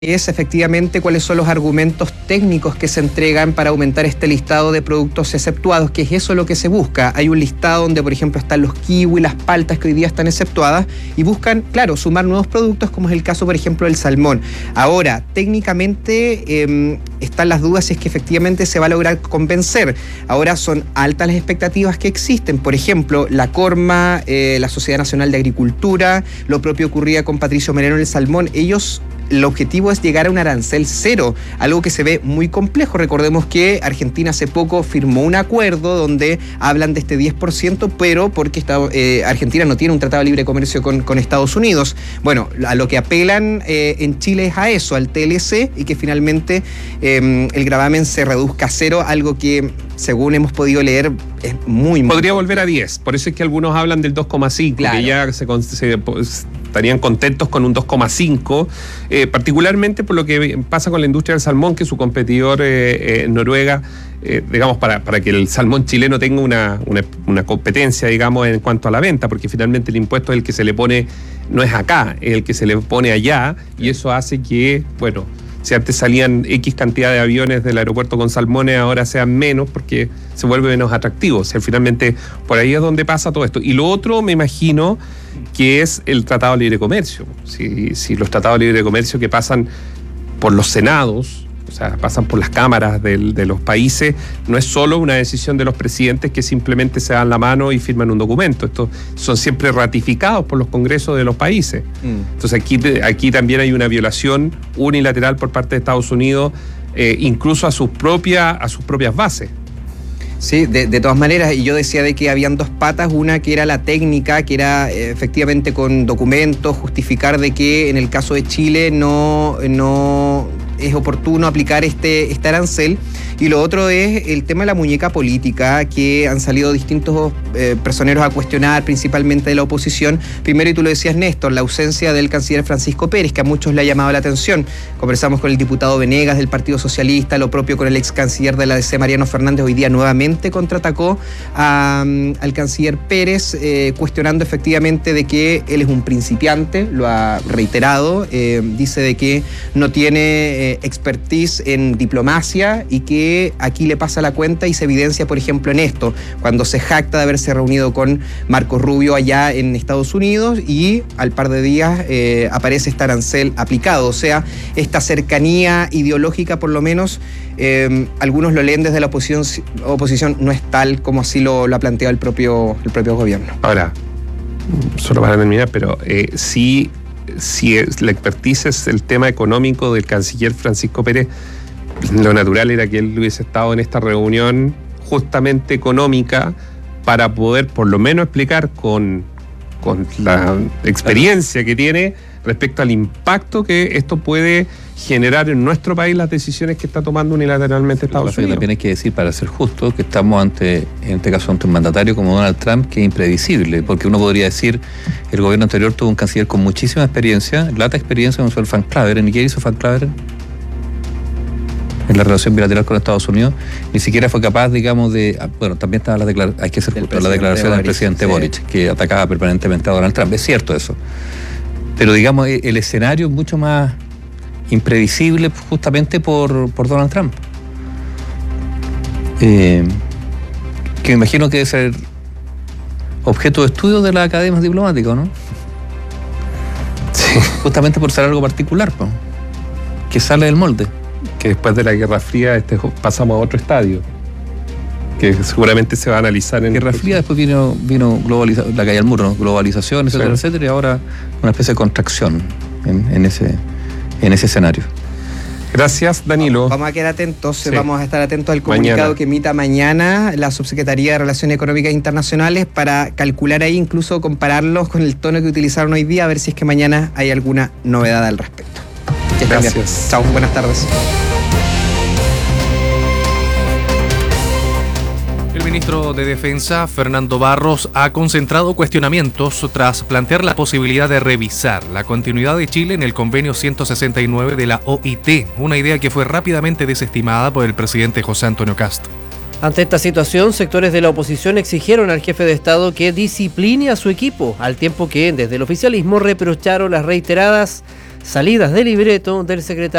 es efectivamente cuáles son los argumentos técnicos que se entregan para aumentar este listado de productos exceptuados, que es eso lo que se busca. Hay un listado donde, por ejemplo, están los kiwi, las paltas que hoy día están exceptuadas, y buscan, claro, sumar nuevos productos, como es el caso, por ejemplo, del salmón. Ahora, técnicamente están las dudas si es que efectivamente se va a lograr convencer. Ahora son altas las expectativas que existen. Por ejemplo, la Corma, la Sociedad Nacional de Agricultura, lo propio ocurría con Patricio Merino en el salmón. El objetivo es llegar a un arancel cero, algo que se ve muy complejo. Recordemos que Argentina hace poco firmó un acuerdo donde hablan de este 10%, pero porque Argentina no tiene un tratado de libre comercio con Estados Unidos. Bueno, a lo que apelan en Chile es a eso, al TLC, y que finalmente el gravamen se reduzca a cero, algo que, según hemos podido leer, es muy... Podría volver a 10, por eso es que algunos hablan del 2,5, claro, que ya estarían contentos con un 2,5, particularmente por lo que pasa con la industria del salmón, que su competidor Noruega, digamos, para que el salmón chileno tenga una competencia, digamos, en cuanto a la venta, porque finalmente el impuesto es el que se le pone, no es acá, es el que se le pone allá, y eso hace que, bueno, si antes salían X cantidad de aviones del aeropuerto con salmones, ahora sean menos porque se vuelve menos atractivo. O sea, finalmente por ahí es donde pasa todo esto. Y lo otro, me imagino, que es el Tratado de Libre Comercio. Si los tratados de libre comercio que pasan por los senados, o sea, pasan por las cámaras de los países, no es solo una decisión de los presidentes que simplemente se dan la mano y firman un documento. Estos son siempre ratificados por los congresos de los países. Entonces aquí también hay una violación unilateral por parte de Estados Unidos, incluso a sus propias bases. Sí, de todas maneras, y yo decía de que habían dos patas, una que era la técnica, que era efectivamente con documentos, justificar de que en el caso de Chile no es oportuno aplicar este arancel, y lo otro es el tema de la muñeca política, que han salido distintos personeros a cuestionar, principalmente de la oposición. Primero, y tú lo decías, Néstor, la ausencia del canciller Francisco Pérez, que a muchos le ha llamado la atención. Conversamos con el diputado Venegas del Partido Socialista, lo propio con el ex canciller de la DC, Mariano Fernández, hoy día nuevamente contraatacó al canciller Pérez, cuestionando efectivamente de que él es un principiante, lo ha reiterado, dice de que no tiene expertise en diplomacia y que aquí le pasa la cuenta, y se evidencia, por ejemplo, en esto, cuando se jacta de haberse reunido con Marco Rubio allá en Estados Unidos y al par de días aparece este arancel aplicado. O sea, esta cercanía ideológica, por lo menos, algunos lo leen desde la oposición, no es tal como así lo ha planteado el propio gobierno. Ahora, solo para terminar, pero si la expertise es el tema económico del canciller Francisco Pérez, lo natural era que él hubiese estado en esta reunión justamente económica para poder por lo menos explicar con la experiencia que tiene respecto al impacto que esto puede generar en nuestro país, las decisiones que está tomando unilateralmente Estados Unidos. También hay que decir, para ser justo, que estamos en este caso ante un mandatario como Donald Trump, que es imprevisible, porque uno podría decir, el gobierno anterior tuvo un canciller con muchísima experiencia, lata experiencia con Frank Claveren. ¿Y qué hizo Frank Claveren en la relación bilateral con Estados Unidos? Ni siquiera fue capaz, digamos, bueno, también estaba hay que ser justo, la declaración del presidente Boric, que atacaba permanentemente a Donald Trump. Es cierto eso. Pero, digamos, el escenario es mucho más imprevisible justamente por Donald Trump. Que me imagino que debe ser objeto de estudio de las academias diplomáticas, ¿no? Sí. Justamente por ser algo particular, ¿no? Que sale del molde. Que después de la Guerra Fría pasamos a otro estadio, que seguramente se va a analizar en... Guerra Fría, después vino globalización, la caída del muro, ¿no? Globalización, etcétera, sí, etcétera, y ahora una especie de contracción en ese escenario. Gracias, Danilo. Vamos a quedar atentos, sí. Vamos a estar atentos al comunicado que emita mañana la Subsecretaría de Relaciones Económicas Internacionales para calcular ahí, incluso compararlos con el tono que utilizaron hoy día, a ver si es que mañana hay alguna novedad al respecto. Gracias. Chao, buenas tardes. El ministro de Defensa, Fernando Barros, ha concentrado cuestionamientos tras plantear la posibilidad de revisar la continuidad de Chile en el convenio 169 de la OIT, una idea que fue rápidamente desestimada por el presidente José Antonio Kast. Ante esta situación, sectores de la oposición exigieron al jefe de Estado que discipline a su equipo, al tiempo que desde el oficialismo reprocharon las reiteradas salidas de libreto del secretario